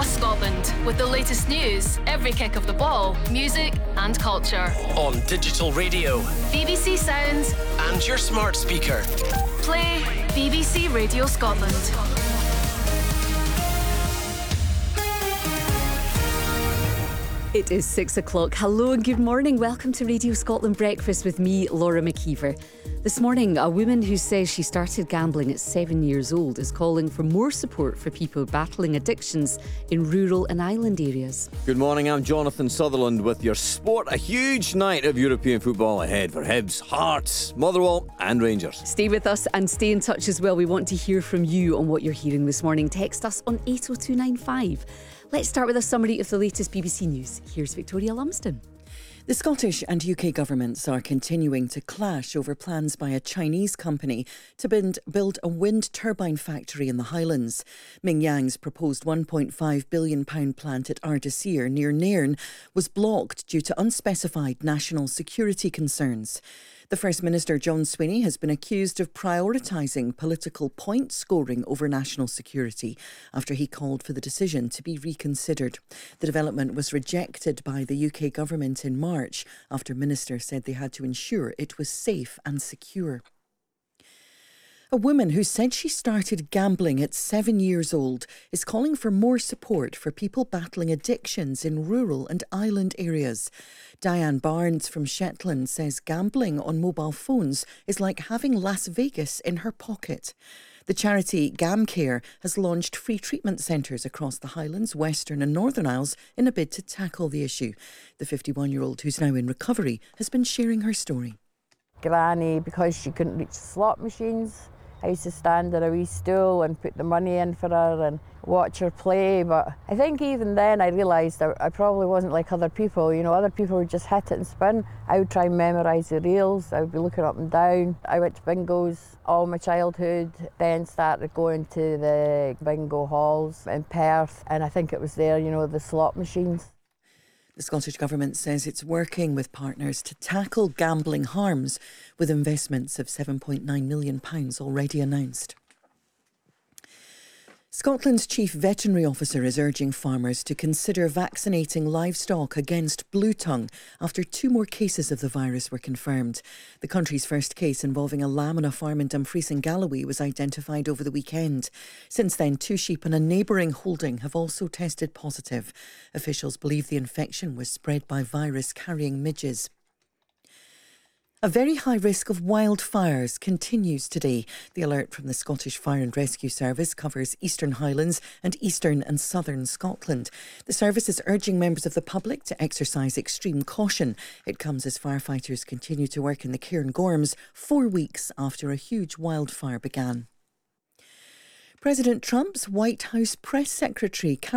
across Scotland with the latest news, every kick of the ball, music and culture. On digital radio, BBC Sounds and your smart speaker. Play BBC Radio Scotland. It is 6 o'clock. Hello and good morning. Welcome to Radio Scotland Breakfast with me, Laura McKeever. This morning, a woman who says she started gambling at 7 years old is calling for more support for people battling addictions in rural and island areas. Good morning, I'm Jonathan Sutherland with your sport. A huge night of European football ahead for Hibs, Hearts, Motherwell and Rangers. Stay with us and stay in touch as well. We want to hear from you on what you're hearing this morning. Text us on 80295. Let's start with a summary of the latest BBC News. Here's Victoria Lumsden. The Scottish and UK governments are continuing to clash over plans by a Chinese company to build a wind turbine factory in the Highlands. Ming Yang's proposed £1.5 billion plant at Ardersier near Nairn was blocked due to unspecified national security concerns. The First Minister, John Swinney, has been accused of prioritising political point scoring over national security after he called for the decision to be reconsidered. The development was rejected by the UK government in March after ministers said they had to ensure it was safe and secure. A woman who said she started gambling at 7 years old is calling for more support for people battling addictions in rural and island areas. Diane Barnes from Shetland says gambling on mobile phones is like having Las Vegas in her pocket. The charity GamCare has launched free treatment centres across the Highlands, Western and Northern Isles in a bid to tackle the issue. The 51-year-old, who's now in recovery, has been sharing her story. Granny, because she couldn't reach slot machines, I used to stand at a wee stool and put the money in for her and watch her play. But I think even then I realised I probably wasn't like other people. You know, other people would just hit it and spin. I would try and memorise the reels. I would be looking up and down. I went to bingos all my childhood, then started going to the bingo halls in Perth. And I think it was there, you know, the slot machines. The Scottish Government says it's working with partners to tackle gambling harms with investments of £7.9 million already announced. Scotland's Chief Veterinary Officer is urging farmers to consider vaccinating livestock against blue tongue after 2 more cases of the virus were confirmed. The country's first case involving a lamb on a farm in Dumfries and Galloway was identified over the weekend. Since then, 2 sheep in a neighbouring holding have also tested positive. Officials believe the infection was spread by virus-carrying midges. A very high risk of wildfires continues today. The alert from the Scottish Fire and Rescue Service covers Eastern Highlands and Eastern and Southern Scotland. The service is urging members of the public to exercise extreme caution. It comes as firefighters continue to work in the Cairngorms 4 weeks after a huge wildfire began. President Trump's White House press secretary,